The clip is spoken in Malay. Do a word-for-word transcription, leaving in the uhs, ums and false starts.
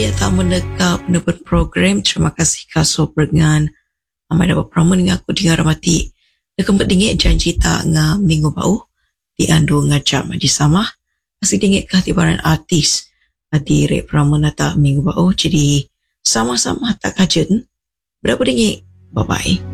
Ya, tak menekap menebut program. Terima kasih kaso perengan. Amai dapat peramu dengan aku dengar mati. Dekat dingit janji tak nga minggu bau. Di andu ngajak di sama. Masih dingit kah tibaran artis. Di rek peramu nata minggu bau. Jadi sama-sama tak kajen. Berapa dingit? Bye-bye.